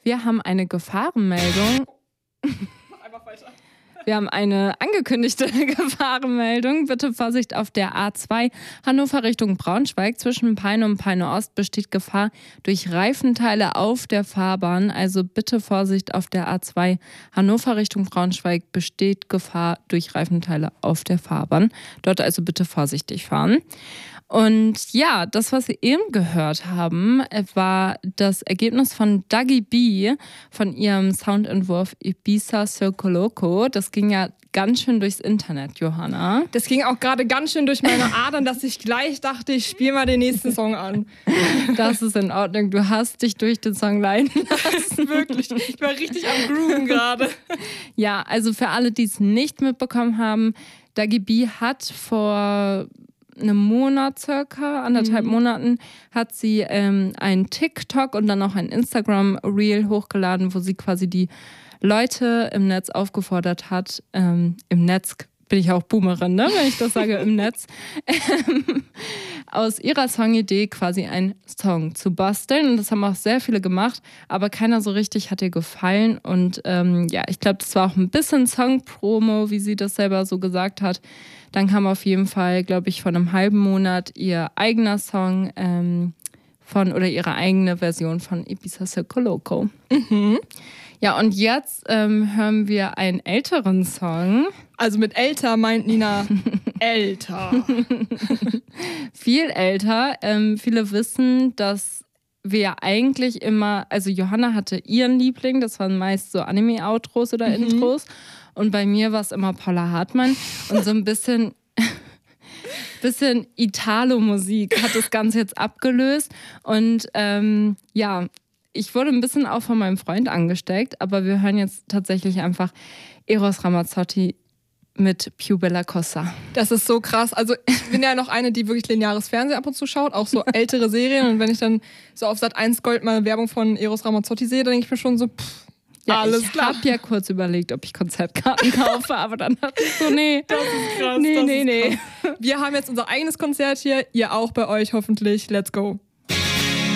Wir haben eine Gefahrenmeldung. Einfach weiter. Wir haben eine angekündigte Gefahrenmeldung. Bitte Vorsicht auf der A2 Hannover Richtung Braunschweig. Zwischen Peine und Peine Ost besteht Gefahr durch Reifenteile auf der Fahrbahn. Also bitte Vorsicht auf der A2 Hannover Richtung Braunschweig besteht Gefahr durch Reifenteile auf der Fahrbahn. Dort also bitte vorsichtig fahren. Und ja, das, was wir eben gehört haben, war das Ergebnis von Dagi B von ihrem Soundentwurf Ibiza Circo Loco. Das ging ja ganz schön durchs Internet, Johanna. Das ging auch gerade ganz schön durch meine Adern, dass ich gleich dachte, ich spiele mal den nächsten Song an. Das ist in Ordnung. Du hast dich durch den Song leiten lassen. Wirklich. Ich war richtig am Grooven gerade. Ja, also für alle, die es nicht mitbekommen haben, Dagi B hat vor einem Monat circa, 1,5 Monaten, hat sie ein TikTok und dann auch ein Instagram-Reel hochgeladen, wo sie quasi die Leute im Netz aufgefordert hat, im Netz bin ich auch Boomerin, ne, wenn ich das sage, im Netz, aus ihrer Songidee quasi einen Song zu basteln. Und das haben auch sehr viele gemacht, aber keiner so richtig hat ihr gefallen. Und ja, ich glaube, das war auch ein bisschen Song-Promo, wie sie das selber so gesagt hat. Dann kam auf jeden Fall, glaube ich, vor einem halben Monat ihr eigener Song oder ihre eigene Version von Ibiza Circo Loco. Mhm. Ja, und jetzt hören wir einen älteren Song. Also mit älter meint Nina älter. Viel älter. Viele wissen, dass wir eigentlich immer, also Johanna hatte ihren Liebling, das waren meist so Anime-Outros oder Intros. Und bei mir war es immer Paula Hartmann. Und so ein bisschen Italo-Musik hat das Ganze jetzt abgelöst. Und ja, ich wurde ein bisschen auch von meinem Freund angesteckt, aber wir hören jetzt tatsächlich einfach Eros Ramazzotti mit Più Bella Cosa. Das ist so krass. Also ich bin ja noch eine, die wirklich lineares Fernsehen ab und zu schaut, auch so ältere Serien. Und wenn ich dann so auf Sat.1 Gold mal Werbung von Eros Ramazzotti sehe, dann denke ich mir schon so, ja, alles klar. Ich habe ja kurz überlegt, ob ich Konzertkarten kaufe, aber dann dachte ich so, nee. Das ist krass. Nee. Wir haben jetzt unser eigenes Konzert hier, ihr auch bei euch hoffentlich. Let's go.